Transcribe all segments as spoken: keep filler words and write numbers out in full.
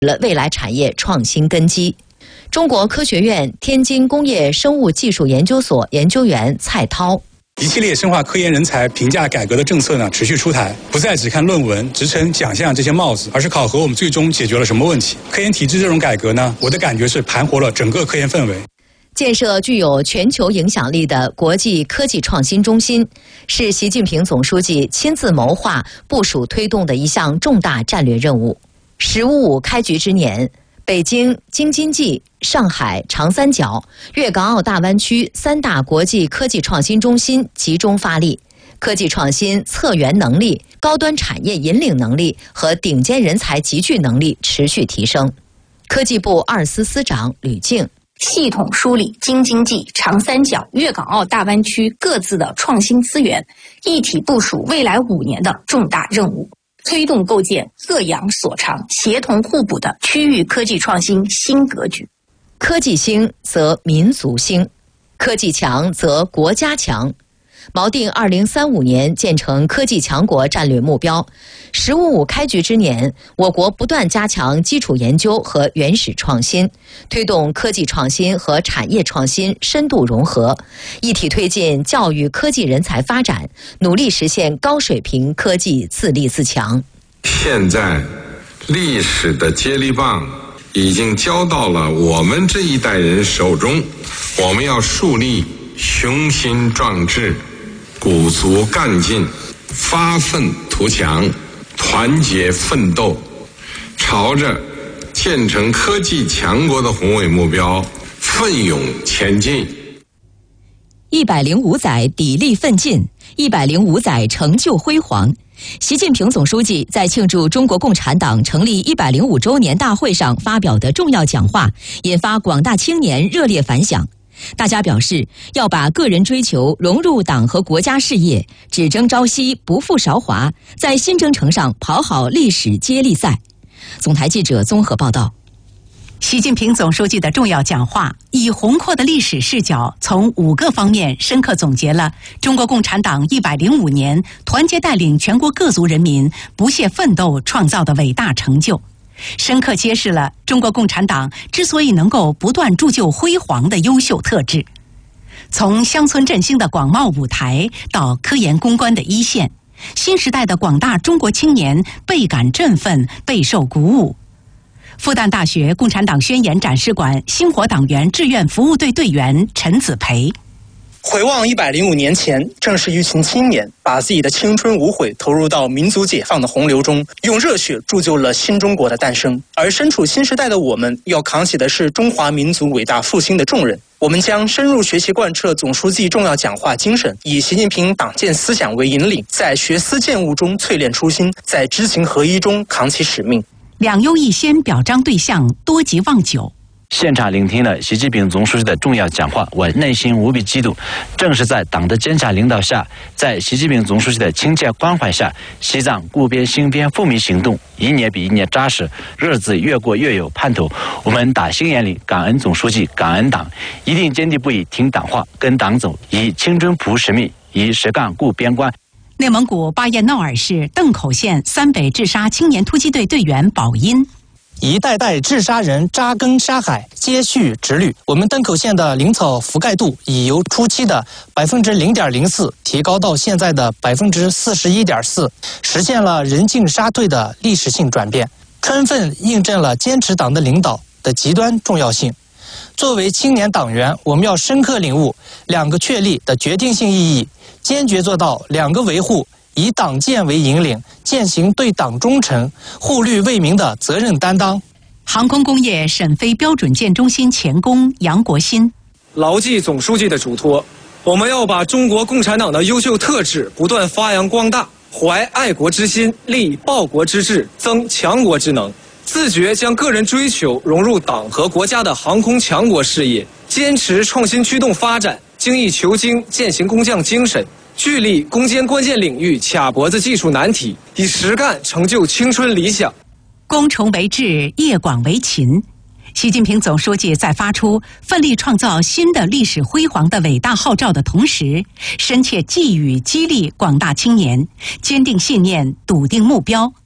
了未来产业创新根基。中国科学院天津工业生物技术研究所研究员蔡涛。 一系列深化科研人才评价改革的政策呢，持续出台，不再只看论文、职称、奖项这些帽子，而是考核我们最终解决了什么问题。科研体制这种改革呢，我的感觉是盘活了整个科研氛围。 建设具有全球影响力的国际科技创新中心，是习近平总书记亲自谋划、部署推动的一项重大战略任务。“十五五”开局之年，北京、京津冀、上海、长三角、粤港澳大湾区三大国际科技创新中心集中发力，科技创新策源能力、高端产业引领能力和顶尖人才集聚能力持续提升。科技部二司司长吕静。 系统梳理京津冀、长三角、粤港澳大湾区各自的创新资源，一体部署未来五年的重大任务，推动构建各养所长、协同互补的区域科技创新新格局。 科技兴则民族兴，科技强则国家强。锚定二零三五年建成科技强国战略目标。“十五五”开局之年，我国不断加强基础研究和原始创新，推动科技创新和产业创新深度融合，一体推进教育科技人才发展，努力实现高水平科技自立自强。 现在，历史的接力棒已经交到了我们这一代人手中，我们要树立雄心壮志、鼓足干劲、发愤图强、团结奋斗，朝着建成科技强国的宏伟目标奋勇前进。 一百零五载砥砺奋进，一百零五载成就辉煌。习近平总书记在庆祝中国共产党成立一百零五周年大会上发表的重要讲话，引发广大青年热烈反响。大家表示，要把个人追求融入党和国家事业，只争朝夕，不负韶华，在新征程上跑好历史接力赛。总台记者综合报道。 习近平总书记的重要讲话，以宏阔的历史视角，从五个方面深刻总结了中国共产党一百零五年团结带领全国各族人民不懈奋斗创造的伟大成就，深刻揭示了中国共产党之所以能够不断铸就辉煌的优秀特质。从乡村振兴的广袤舞台到科研攻关的一线，新时代的广大中国青年倍感振奋，备受鼓舞。复旦大学共产党宣言展示馆星火党员志愿服务队队员陈子培。 回望一百零五年前，正是一群青年把自己的青春无悔投入到民族解放的洪流中，用热血铸就了新中国的诞生。而身处新时代的我们，要扛起的是中华民族伟大复兴的重任。我们将深入学习贯彻总书记重要讲话精神，以习近平党建思想为引领，在学思践悟中淬炼初心，在知行合一中扛起使命。 两优一先表彰对象多吉望九。 现场聆听了习近平总书记的重要讲话，我内心无比激动。正是在党的坚强领导下，在习近平总书记的亲切关怀下，西藏固边兴边富民行动一年比一年扎实，日子越过越有盼头。我们打心眼里感恩总书记，感恩党，一定坚定不移听党话，跟党走，以青春朴使命，以实干固边关。 内蒙古巴彦淖尔市邓口县三北治沙青年突击队队员宝音。 一代代治沙人扎根沙海，接续直律。我们登口县的林草覆盖度已由初期的百分之零点零四提高到现在的百分之四十一点四，实现了人进沙退的历史性转变，充分印证了坚持党的领导的极端重要性。作为青年党员，我们要深刻领悟两个确立的决定性意义，坚决做到两个维护，以党建为引领，践行对党忠诚、护律为民的责任担当。 航空工业沈飞标准舰中心前工杨国新， 牢记总书记的嘱托，我们要把中国共产党的优秀特质不断发扬光大，怀爱国之心，立报国之志，增强国之能，自觉将个人追求融入党和国家的航空强国事业，坚持创新驱动发展，精益求精，践行工匠精神，聚力攻坚关键领域，卡脖子技术难题，以实干成就青春理想。 攻崇为智，业广为勤。习近平总书记在发出奋力创造新的历史辉煌的伟大号召的同时，深切寄语激励广大青年，坚定信念，笃定目标，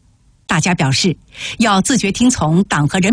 大家表示要自觉听从党和人